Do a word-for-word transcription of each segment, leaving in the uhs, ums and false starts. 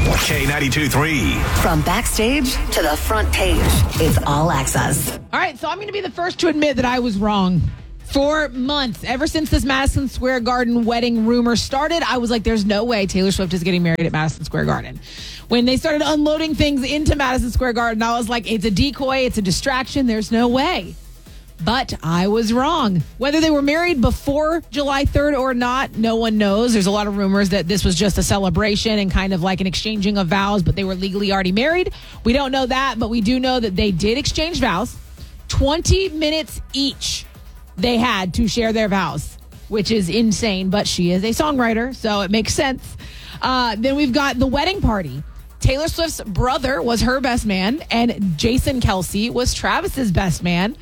K ninety-two three. From backstage to the front page, it's All Access. All right, so I'm going to be the first to admit that I was wrong. For months, ever since this Madison Square Garden wedding rumor started, I was like, there's no way Taylor Swift is getting married at Madison Square Garden. When they started unloading things into Madison Square Garden, I was like, it's a decoy, it's a distraction, there's no way. But I was wrong. Whether they were married before July third or not, no one knows. There's a lot of rumors that this was just a celebration and kind of like an exchanging of vows, but they were legally already married. We don't know that, but we do know that they did exchange vows. twenty minutes each they had to share their vows, which is insane, but she is a songwriter, so it makes sense. Uh, then we've got the wedding party. Taylor Swift's brother was her best man, and Jason Kelce was Travis's best man.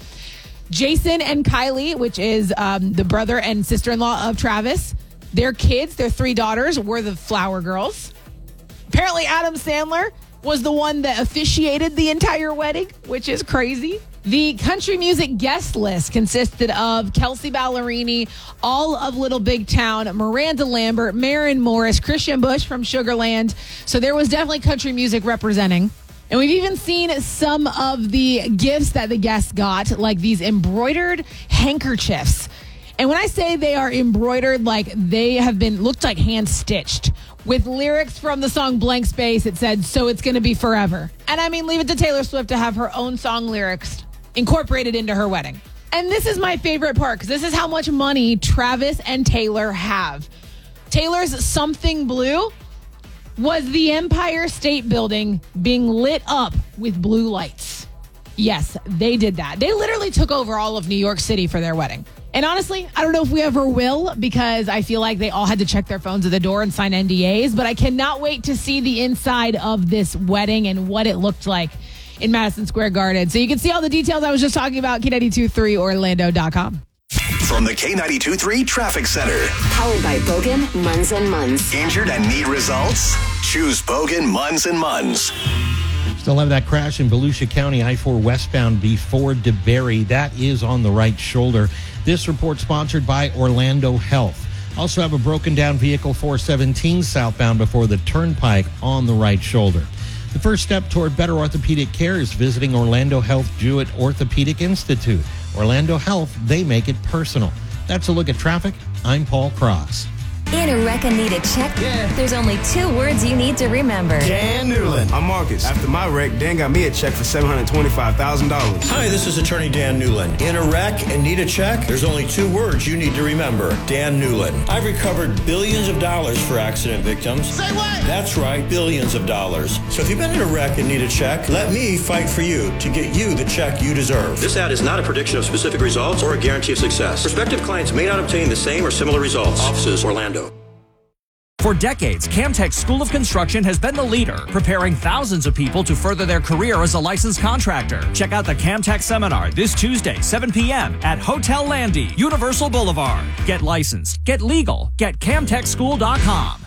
Jason and Kylie, which is um, the brother and sister-in-law of Travis, their kids, their three daughters, were the flower girls. Apparently, Adam Sandler was the one that officiated the entire wedding, which is crazy. The country music guest list consisted of Kelsey Ballerini, all of Little Big Town, Miranda Lambert, Maren Morris, Christian Bush from Sugarland. So there was definitely country music representing. And we've even seen some of the gifts that the guests got, like these embroidered handkerchiefs. And when I say they are embroidered, like they have been, looked like hand-stitched. With lyrics from the song Blank Space, it said, so it's going to be forever. And I mean, leave it to Taylor Swift to have her own song lyrics incorporated into her wedding. And this is my favorite part, because this is how much money Travis and Taylor have. Taylor's Something Blue was the Empire State Building being lit up with blue lights. Yes, they did that. They literally took over all of New York City for their wedding. And honestly, I don't know if we ever will, because I feel like they all had to check their phones at the door and sign N D As, but I cannot wait to see the inside of this wedding and what it looked like in Madison Square Garden. So you can see all the details I was just talking about, K ninety-two three Orlando dot com. From the K ninety-two three Traffic Center. Powered by Bogan, Munz and Munz. Injured and need results? Choose Bogan, Munz and Munz. Still have that crash in Volusia County, I four westbound before DeBerry. That is on the right shoulder. This report sponsored by Orlando Health. Also have a broken down vehicle four seventeen southbound before the Turnpike on the right shoulder. The first step toward better orthopedic care is visiting Orlando Health Jewett Orthopedic Institute. Orlando Health, they make it personal. That's a look at traffic. I'm Paul Cross. In a wreck and need a check? Yeah. There's only two words you need to remember. Dan Newland. I'm Marcus. After my wreck, Dan got me a check for seven hundred twenty-five thousand dollars. Hi, this is attorney Dan Newland. In a wreck and need a check? There's only two words you need to remember. Dan Newland. I've recovered billions of dollars for accident victims. Say what? That's right, billions of dollars. So if you've been in a wreck and need a check, let me fight for you to get you the check you deserve. This ad is not a prediction of specific results or a guarantee of success. Prospective clients may not obtain the same or similar results. Offices, Orlando. For decades, Camtech School of Construction has been the leader, preparing thousands of people to further their career as a licensed contractor. Check out the Camtech Seminar this Tuesday, seven p.m. at Hotel Landy, Universal Boulevard. Get licensed, get legal, get camtech school dot com.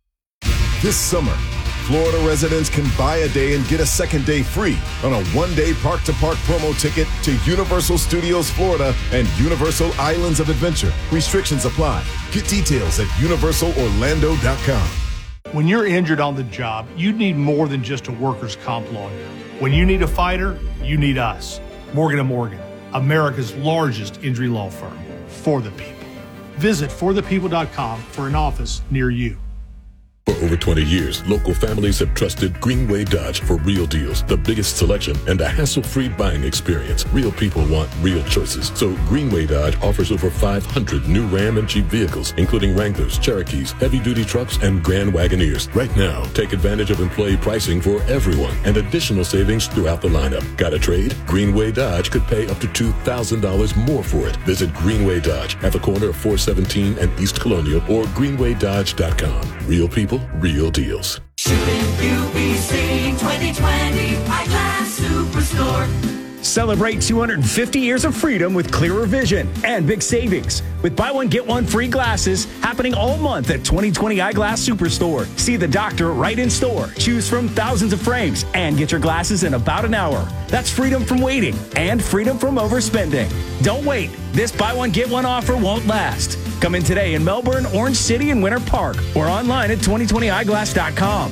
This summer, Florida residents can buy a day and get a second day free on a one-day park-to-park promo ticket to Universal Studios Florida and Universal Islands of Adventure. Restrictions apply. Get details at universal orlando dot com. When you're injured on the job, you need more than just a workers' comp lawyer. When you need a fighter, you need us. Morgan and Morgan, America's largest injury law firm. For the people. Visit for the people dot com for an office near you. For over twenty years, local families have trusted Greenway Dodge for real deals, the biggest selection, and a hassle-free buying experience. Real people want real choices. So Greenway Dodge offers over five hundred new Ram and Jeep vehicles, including Wranglers, Cherokees, heavy-duty trucks, and Grand Wagoneers. Right now, take advantage of employee pricing for everyone and additional savings throughout the lineup. Got a trade? Greenway Dodge could pay up to two thousand dollars more for it. Visit Greenway Dodge at the corner of four seventeen and East Colonial or greenway dodge dot com. Real people, real deals. Shooting U B C twenty twenty Eyeglass Superstore. Celebrate two hundred fifty years of freedom with clearer vision and big savings. With buy one, get one free glasses happening all month at twenty twenty Eyeglass Superstore. See the doctor right in store. Choose from thousands of frames and get your glasses in about an hour. That's freedom from waiting and freedom from overspending. Don't wait. This buy one, get one offer won't last. Come in today in Melbourne, Orange City, and Winter Park or online at twenty twenty eyeglass dot com.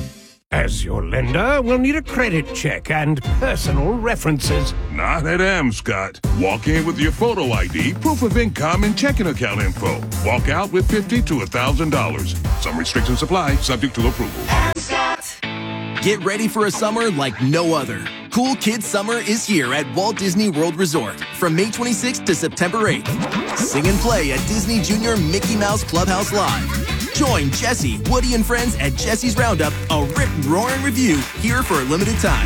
As your lender, we'll need a credit check and personal references. Not at Amscott. Walk in with your photo I D, proof of income, and checking account info. Walk out with fifty to one thousand dollars. Some restrictions apply, subject to approval. Get ready for a summer like no other. Cool Kids Summer is here at Walt Disney World Resort from May twenty-sixth to September eighth. Sing and play at Disney Junior Mickey Mouse Clubhouse Live. Join Jesse, Woody, and friends at Jesse's Roundup, a rip-roaring review here for a limited time.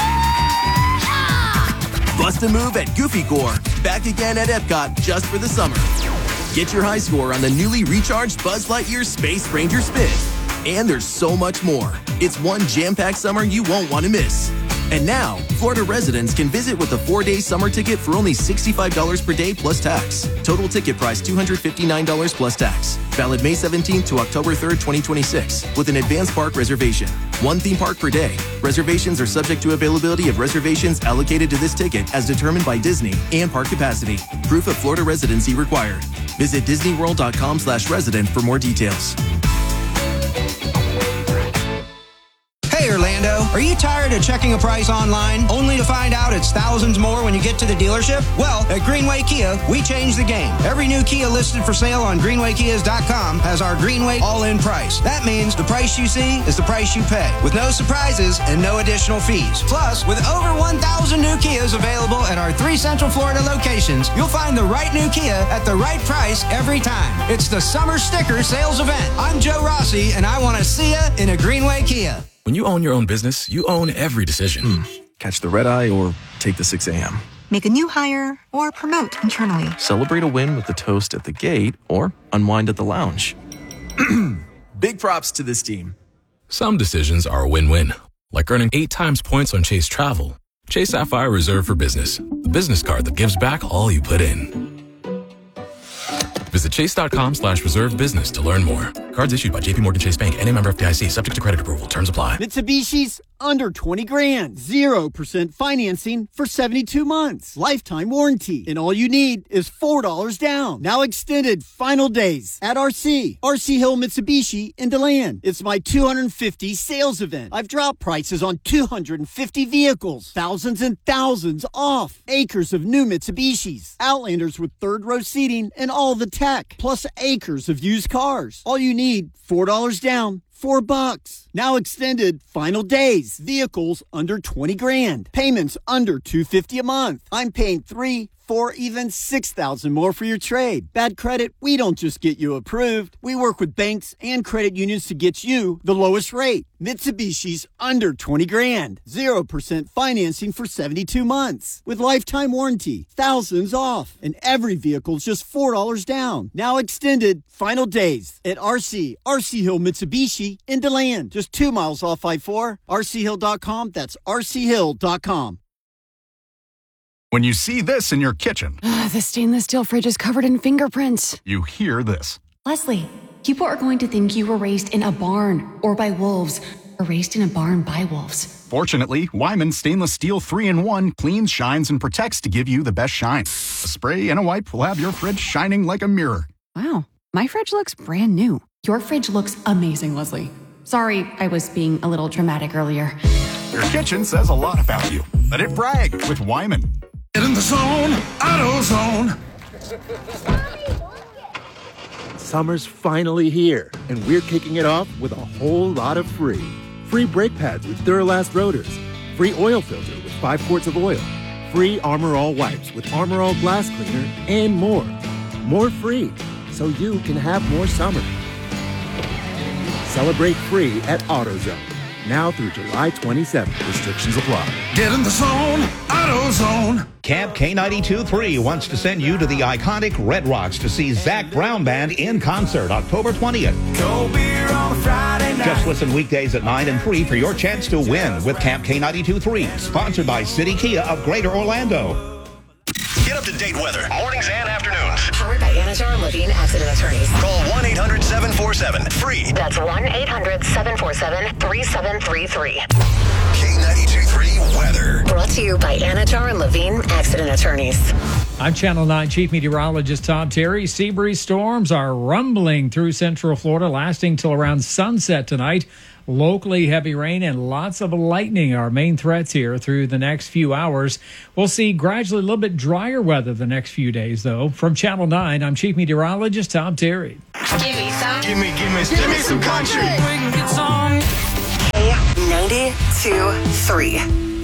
Bust a move at Goofy Gore, back again at Epcot just for the summer. Get your high score on the newly recharged Buzz Lightyear Space Ranger Spin. And there's so much more. It's one jam-packed summer you won't want to miss. And now, Florida residents can visit with a four-day summer ticket for only sixty-five dollars per day plus tax. Total ticket price two hundred fifty-nine dollars plus tax. Valid May seventeenth to October third, twenty twenty-six, with an advanced park reservation. One theme park per day. Reservations are subject to availability of reservations allocated to this ticket as determined by Disney and park capacity. Proof of Florida residency required. Visit disneyworld.com slash resident for more details. Hey Orlando, are you tired of checking a price online only to find out it's thousands more when you get to the dealership? Well, at Greenway Kia, we changed the game. Every new Kia listed for sale on greenway kias dot com has our Greenway all-in price. That means the price you see is the price you pay, with no surprises and no additional fees. Plus, with over one thousand new Kias available at our three Central Florida locations, you'll find the right new Kia at the right price every time. It's the Summer Sticker Sales Event. I'm Joe Rossi, and I want to see ya in a Greenway Kia. When you own your own business, you own every decision. Mm. Catch the red eye or take the six a.m. Make a new hire or promote internally. Celebrate a win with the toast at the gate or unwind at the lounge. Big props to this team. Some decisions are a win-win, like earning eight times points on Chase Travel. Chase Sapphire Reserve for Business, the business card that gives back all you put in. Visit chase.com slash reserve business to learn more. Cards issued by J P Morgan Chase Bank and a member F D I C, subject to credit approval. Terms apply. Mitsubishi's under twenty grand. zero percent financing for seventy-two months. Lifetime warranty. And all you need is four dollars down. Now extended final days at R C. R C Hill Mitsubishi in DeLand. It's my two hundred fifty sales event. I've dropped prices on two hundred fifty vehicles. Thousands and thousands off. Acres of new Mitsubishis. Outlanders with third row seating and all the tech. Plus acres of used cars. All you need, four dollars down. Four bucks. Now extended final days. Vehicles under twenty grand. Payments under two hundred fifty a month. I'm paying three, four, even six thousand more for your trade. Bad credit? We don't just get you approved. We work with banks and credit unions to get you the lowest rate. Mitsubishi's under twenty grand. Zero percent financing for seventy-two months. With lifetime warranty. Thousands off. And every vehicle's just four dollars down. Now extended final days at R C. R C Hill Mitsubishi in DeLand. Just two miles off I four. R C hill dot com. That's R C hill dot com. When you see this in your kitchen, uh, the stainless steel fridge is covered in fingerprints. You hear this. Leslie, people are going to think you were raised in a barn or by wolves, or raised in a barn by wolves. Fortunately, Wyman Stainless Steel three in one cleans, shines, and protects to give you the best shine. A spray and a wipe will have your fridge shining like a mirror. Wow, my fridge looks brand new. Your fridge looks amazing, Leslie. Sorry, I was being a little dramatic earlier. Your kitchen says a lot about you. Let it brag with Wyman. Get in the zone, AutoZone. Summer's finally here, and we're kicking it off with a whole lot of free. Free brake pads with Duralast rotors. Free oil filter with five quarts of oil. Free Armor All wipes with Armor All glass cleaner, and more. More free, so you can have more summer. Celebrate free at AutoZone. Now through July twenty-seventh. Restrictions apply. Get in the zone, AutoZone. Camp K ninety-two three wants to send you to the iconic Red Rocks to see Zach Brown Band in concert October twentieth. Cold beer on a Friday night. Just listen weekdays at nine and three for your chance to win with Camp K ninety-two three, sponsored by City Kia of Greater Orlando. Get up-to-date weather, mornings and afternoons. Powered by Anajar and Levine Accident Attorneys. Call one eight hundred seven four seven free. That's one eight hundred seven four seven three seven three three. K ninety-two three weather. Brought to you by Anajar and Levine Accident Attorneys. I'm Channel nine Chief Meteorologist Tom Terry. Sea breeze storms are rumbling through central Florida, lasting till around sunset tonight. Locally, heavy rain and lots of lightning are main threats here through the next few hours. We'll see gradually a little bit drier weather the next few days, though. From Channel nine, I'm Chief Meteorologist Tom Terry. Give me some. Give me, give me, give me some country. We can get some. ninety-two point three.